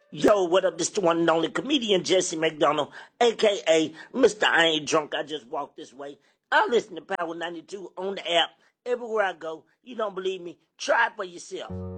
Yo, what up? This the one and only comedian Jesse McDonald, aka Mr. I Ain't Drunk. I just walked this way. I listen to Power 92 on the app everywhere I go. You don't believe me? Try it for yourself.